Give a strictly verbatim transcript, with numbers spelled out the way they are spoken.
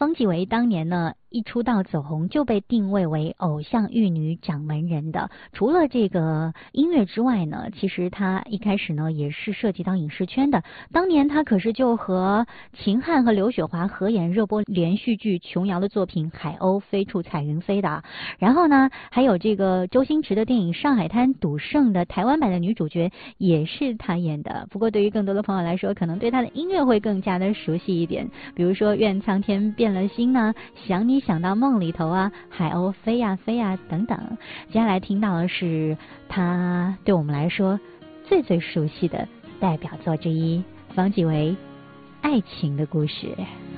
方季韦当年呢一出道走红就被定位为偶像玉女掌门人的。除了这个音乐之外呢，其实他一开始呢也是涉及到影视圈的。当年他可是就和秦汉和刘雪华合演热播连续剧琼瑶的作品《海鸥飞处彩云飞》的。然后呢，还有这个周星驰的电影《上海滩赌圣》的台湾版的女主角也是他演的。不过对于更多的朋友来说，可能对他的音乐会更加的熟悉一点，比如说愿苍天变了心呢，想你想到梦里头啊，海鸥飞呀飞呀等等。接下来听到的是他对我们来说最最熟悉的代表作之一，方季韦《爱情的故事》。